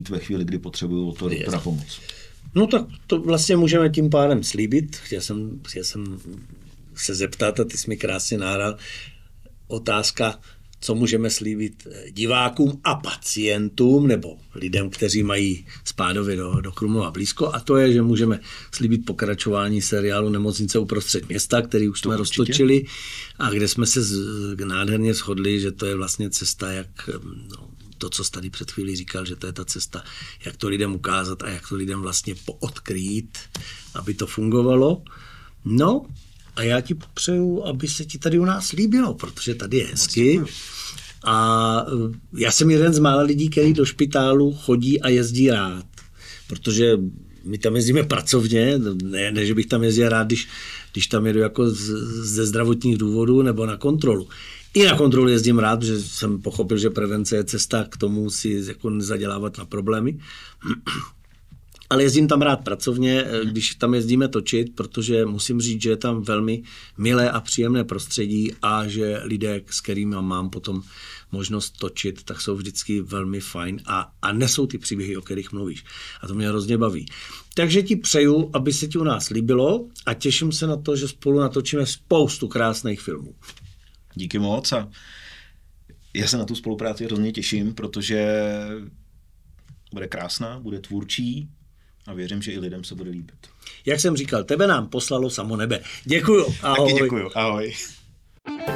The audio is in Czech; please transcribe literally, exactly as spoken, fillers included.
ve chvíli, kdy potřebují to doktora pomoc. No tak to vlastně můžeme tím pádem slíbit. Chtěl jsem, chtěl jsem se zeptat a ty jsi mi krásně nahrál. Otázka, co můžeme slíbit divákům a pacientům nebo lidem, kteří mají Spádově do, do Krumlova blízko, a to je, že můžeme slíbit pokračování seriálu Nemocnice uprostřed města, který už jsme roztočili a kde jsme se z, nádherně shodli, že to je vlastně cesta, jak no, to, co jsi tady před chvílí říkal, že to je ta cesta, jak to lidem ukázat a jak to lidem vlastně poodkrýt, aby to fungovalo. No, a já ti přeju, aby se ti tady u nás líbilo, protože tady je hezky. A já jsem jeden z mála lidí, který do špitálu chodí a jezdí rád, protože my tam jezdíme pracovně, ne, ne že bych tam jezdil rád, když, když tam jedu jako z, ze zdravotních důvodů nebo na kontrolu. I na kontrolu jezdím rád, protože jsem pochopil, že prevence je cesta k tomu si jako nezadělávat na problémy. Ale jezdím tam rád pracovně, když tam jezdíme točit, protože musím říct, že je tam velmi milé a příjemné prostředí a že lidé, s kterými mám potom možnost točit, tak jsou vždycky velmi fajn a, a nesou ty příběhy, o kterých mluvíš. A to mě hrozně baví. Takže ti přeju, aby se ti u nás líbilo a těším se na to, že spolu natočíme spoustu krásných filmů. Díky moc a já se na tu spolupráci hrozně těším, protože bude krásná, bude tvůrčí, a věřím, že i lidem se bude líbit. Jak jsem říkal, tebe nám poslalo samo nebe. Děkuju, ahoj. Taky děkuju, ahoj.